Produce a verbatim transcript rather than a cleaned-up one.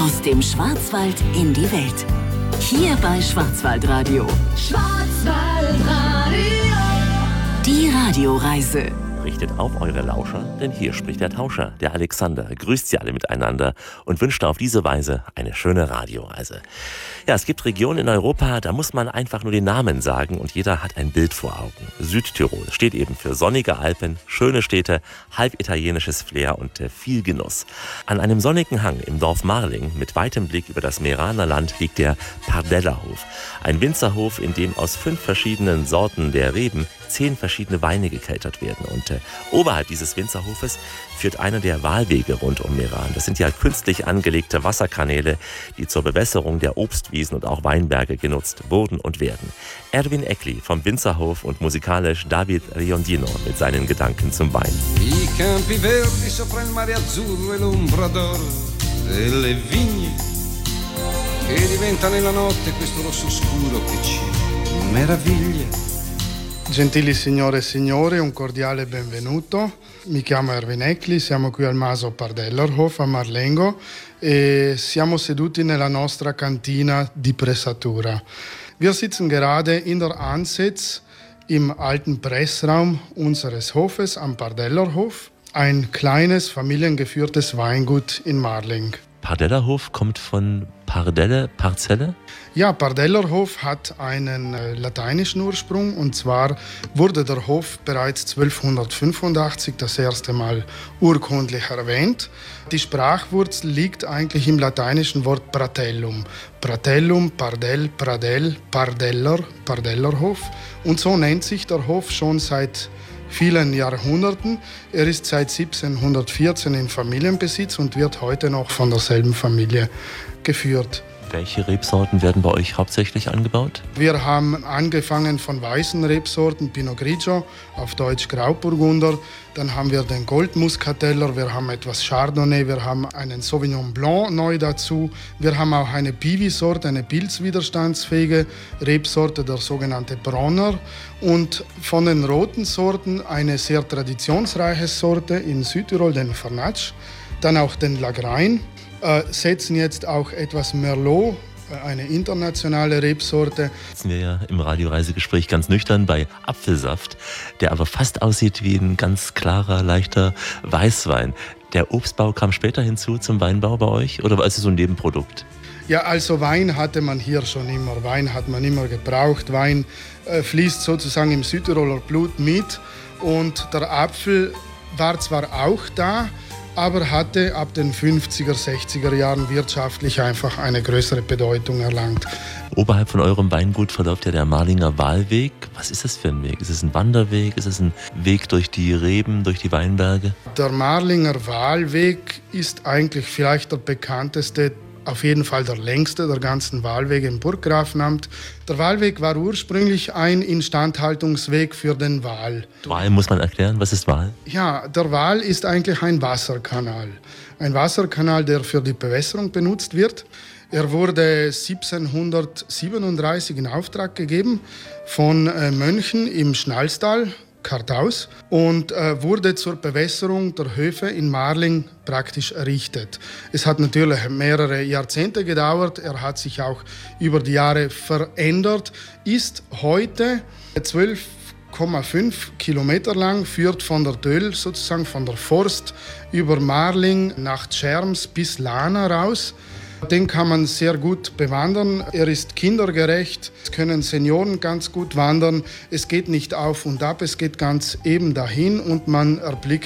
Aus dem Schwarzwald in die Welt. Hier bei Schwarzwaldradio. Schwarzwaldradio. Die Radioreise. Richtet auf eure Lauscher, denn hier spricht der Tauscher, der Alexander, grüßt sie alle miteinander und wünscht auf diese Weise eine schöne Radioreise. Ja, es gibt Regionen in Europa, da muss man einfach nur den Namen sagen und jeder hat ein Bild vor Augen. Südtirol steht eben für sonnige Alpen, schöne Städte, halb italienisches Flair und äh, viel Genuss. An einem sonnigen Hang im Dorf Marling mit weitem Blick über das Meeraner Land liegt der Pardellerhof. Ein Winzerhof, in dem aus fünf verschiedenen Sorten der Reben zehn verschiedene Weine gekeltert werden. Und äh, oberhalb dieses Winzerhofes führt einer der Walwege rund um Meran. Das sind ja künstlich angelegte Wasserkanäle, die zur Bewässerung der Obstwiesen und auch Weinberge genutzt wurden und werden. Erwin Eckli vom Winzerhof und musikalisch David Riondino mit seinen Gedanken zum Wein. I campi verdi sopra il mare azzurro e l'ombra d'oro delle vigne che diventa nella notte questo rosso scuro che ci meraviglia. Gentili signore e signori, un cordiale benvenuto. Mi chiamo Erwin Eckli, siamo qui al Maso Pardellerhof a Marlengo e siamo seduti nella nostra cantina di pressatura. Wir sitzen gerade in der Ansitz im alten Pressraum unseres Hofes am Pardellerhof, ein kleines familiengeführtes Weingut in Marling. Pardellerhof kommt von Pardelle, Parzelle? Ja, Pardellerhof hat einen äh, lateinischen Ursprung und zwar wurde der Hof bereits zwölfhundertfünfundachtzig das erste Mal urkundlich erwähnt. Die Sprachwurzel liegt eigentlich im lateinischen Wort Pratellum. Pratellum, Pardell, Pradell, Pardeller, Pardellerhof. Und so nennt sich der Hof schon seit vielen Jahrhunderten. Er ist seit siebzehnhundertvierzehn in Familienbesitz und wird heute noch von derselben Familie geführt. Welche Rebsorten werden bei euch hauptsächlich angebaut? Wir haben angefangen von weißen Rebsorten, Pinot Grigio, auf Deutsch Grauburgunder. Dann haben wir den Goldmuskateller, wir haben etwas Chardonnay, wir haben einen Sauvignon Blanc neu dazu. Wir haben auch eine Piwi-Sorte, eine pilzwiderstandsfähige Rebsorte, der sogenannte Bronner. Und von den roten Sorten eine sehr traditionsreiche Sorte in Südtirol, den Vernatsch. Dann auch den Lagrein. Äh, setzen jetzt auch etwas Merlot, äh, eine internationale Rebsorte. Jetzt sind wir ja im Radioreisegespräch ganz nüchtern bei Apfelsaft, der aber fast aussieht wie ein ganz klarer, leichter Weißwein. Der Obstbau kam später hinzu zum Weinbau bei euch oder war es so ein Nebenprodukt? Ja, also Wein hatte man hier schon immer. Wein hat man immer gebraucht. Wein äh, fließt sozusagen im Südtiroler Blut mit. Und der Apfel war zwar auch da, aber hatte ab den fünfziger, sechziger Jahren wirtschaftlich einfach eine größere Bedeutung erlangt. Oberhalb von eurem Weingut verläuft ja der Marlinger Walweg. Was ist das für ein Weg? Ist es ein Wanderweg? Ist es ein Weg durch die Reben, durch die Weinberge? Der Marlinger Walweg ist eigentlich vielleicht der bekannteste, auf jeden Fall der längste der ganzen Walwege im Burggrafenamt. Der Walweg war ursprünglich ein Instandhaltungsweg für den Wal. Wal muss man erklären, was ist Wal? Ja, der Wal ist eigentlich ein Wasserkanal. Ein Wasserkanal, der für die Bewässerung benutzt wird. Er wurde siebzehnhundertsiebenunddreißig in Auftrag gegeben von äh, Mönchen im Schnalstal, Kartaus, und äh, wurde zur Bewässerung der Höfe in Marling praktisch errichtet. Es hat natürlich mehrere Jahrzehnte gedauert, er hat sich auch über die Jahre verändert, ist heute zwölf Komma fünf Kilometer lang, führt von der Döll, sozusagen von der Forst über Marling nach Tscherms bis Lana raus. Den kann man sehr gut bewandern. Er ist kindergerecht. Es können Senioren ganz gut wandern. Es geht nicht auf und ab, es geht ganz eben dahin und man erblickt